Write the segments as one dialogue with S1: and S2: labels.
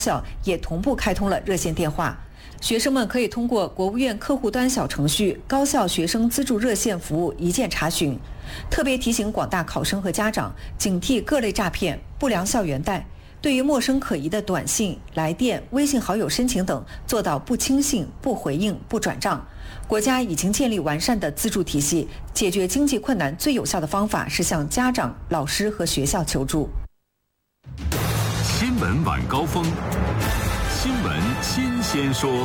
S1: 校也同步开通了热线电话。学生们可以通过国务院客户端小程序高校学生资助热线服务一键查询。特别提醒广大考生和家长警惕各类诈骗、不良校园贷，对于陌生可疑的短信、来电、微信好友申请等，做到不轻信、不回应、不转账。国家已经建立完善的资助体系，解决经济困难最有效的方法是向家长、老师和学校求助。
S2: 新闻晚高峰，新闻新鲜说。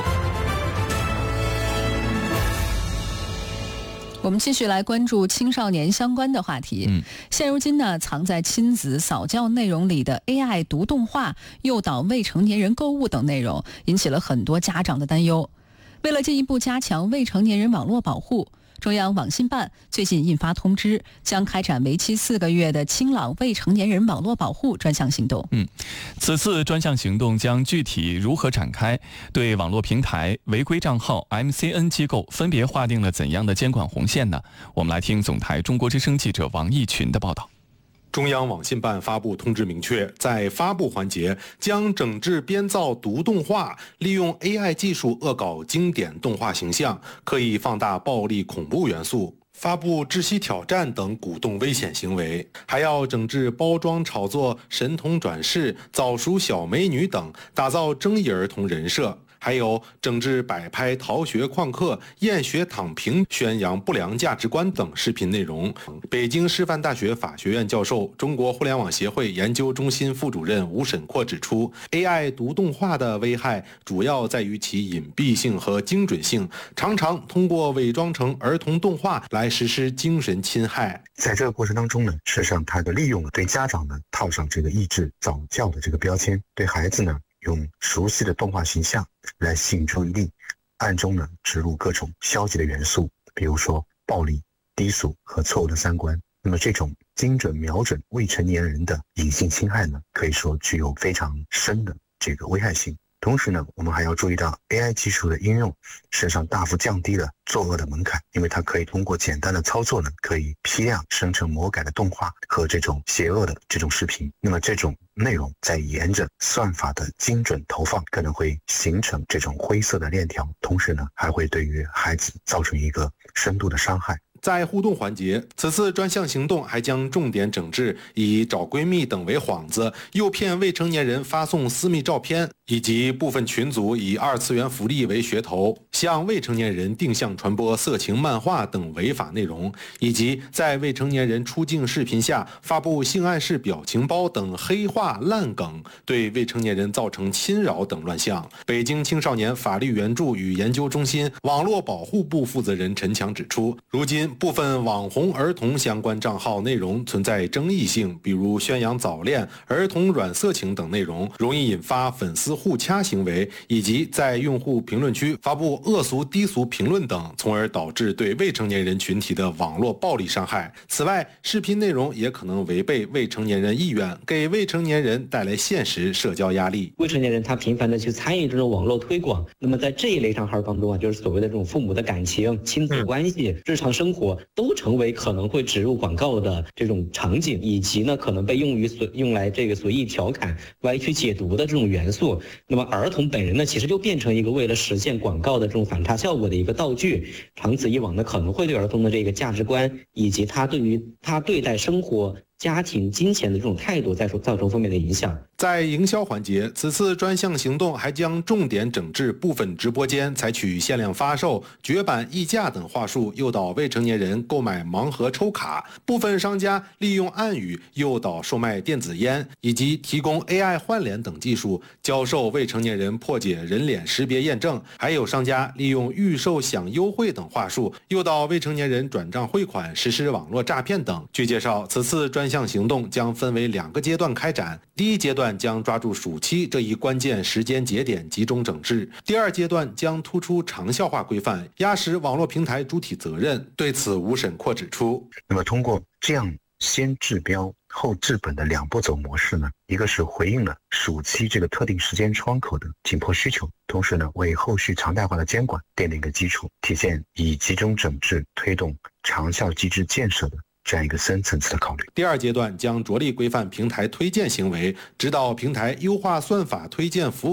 S3: 我们继续来关注青少年相关的话题。现如今呢，藏在亲子早教内容里的 AI 读动画、诱导未成年人购物等内容，引起了很多家长的担忧。为了进一步加强未成年人网络保护，中央网信办最近印发通知，将开展为期4个月的清朗未成年人网络保护专项行动。
S4: 此次专项行动将具体如何展开，对网络平台、违规账号、MCN 机构分别划定了怎样的监管红线呢？我们来听总台中国之声记者王毅群的报道。
S5: 中央网信办发布通知明确，在发布环节将整治编造毒动画，利用 AI 技术恶搞经典动画形象，刻意放大暴力恐怖元素，发布窒息挑战等鼓动危险行为，还要整治包装炒作神童转世、早熟小美女等，打造争议儿童人设。还有整治摆拍逃学旷课、厌学躺平、宣扬不良价值观等视频内容。北京师范大学法学院教授、中国互联网协会研究中心副主任吴沈阔指出 ，AI 读动画的危害主要在于其隐蔽性和精准性，常常通过伪装成儿童动画来实施精神侵害。
S6: 在这个过程当中呢，实际上它的利用了对家长呢套上这个抑制早教的这个标签，对孩子呢用熟悉的动画形象来吸引注意力，暗中呢植入各种消极的元素，比如说暴力、低俗和错误的三观。那么这种精准瞄准未成年人的隐性侵害呢，可以说具有非常深的这个危害性。同时呢，我们还要注意到 AI 技术的应用实际上大幅降低了作恶的门槛，因为它可以通过简单的操作呢，可以批量生成魔改的动画和这种邪恶的这种视频。那么这种内容在沿着算法的精准投放，可能会形成这种灰色的链条，同时呢，还会对于孩子造成一个深度的伤害。
S5: 在互动环节，此次专项行动还将重点整治以找闺蜜等为幌子，诱骗未成年人发送私密照片，以及部分群组以二次元福利为噱头，向未成年人定向传播色情漫画等违法内容，以及在未成年人出镜视频下发布性暗示表情包等黑话烂梗，对未成年人造成侵扰等乱象。北京青少年法律援助与研究中心网络保护部负责人陈强指出，如今部分网红儿童相关账号内容存在争议性，比如宣扬早恋、儿童软色情等内容，容易引发粉丝互掐行为，以及在用户评论区发布恶俗低俗评论等，从而导致对未成年人群体的网络暴力伤害。此外，视频内容也可能违背未成年人意愿，给未成年人带来现实社交压力。
S7: 未成年人他频繁的去参与这种网络推广，那么在这一类账号当中啊，就是所谓的这种父母的感情、亲子关系、日常生活都成为可能会植入广告的这种场景，以及呢可能被用来这个随意调侃、歪曲解读的这种元素。那么儿童本人呢，其实就变成一个为了实现广告的这种反差效果的一个道具，长此以往呢，可能会对儿童的这个价值观以及他对待生活、家庭、金钱的这种态度造成负面的影响。
S5: 在营销环节，此次专项行动还将重点整治部分直播间采取限量发售、绝版溢价等话术，诱导未成年人购买盲盒抽卡；部分商家利用暗语诱导售卖电子烟，以及提供 AI 换脸等技术，教授未成年人破解人脸识别验证；还有商家利用预售享优惠等话术，诱导未成年人转账汇款，实施网络诈骗等。据介绍，此次专项行动将分为2个阶段开展，第一阶段将抓住暑期这一关键时间节点集中整治，第2阶段将突出长效化规范，压实网络平台主体责任。对此，吴沈阔指出，
S6: 那么通过这样先治标后治本的2步走模式呢，一个是回应了暑期这个特定时间窗口的紧迫需求，同时呢为后续常态化的监管奠定一个基础，体现以集中整治推动长效机制建设的这样一个深层次的考虑。
S5: 第2阶段将着力规范平台推荐行为，指导平台优化算法推荐服务